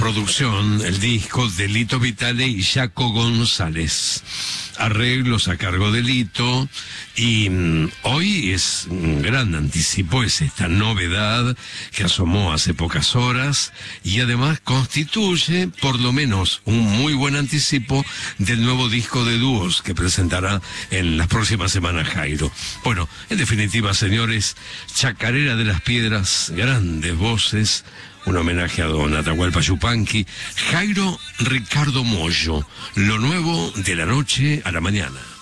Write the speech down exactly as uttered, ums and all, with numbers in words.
producción, el disco de Lito Vitale y Jaco González. Arreglos a cargo de Lito, y mm, hoy es un gran anticipo, es esta novedad que asomó hace pocas horas y además constituye por lo menos un muy buen anticipo del nuevo disco de dúos que presentará en las próximas semanas Jairo. Bueno, en definitiva, señores, Chacarera de las Piedras, grandes voces, un homenaje a don Atahualpa Yupanqui, Jairo Ricardo Mollo, lo nuevo de la noche a la mañana.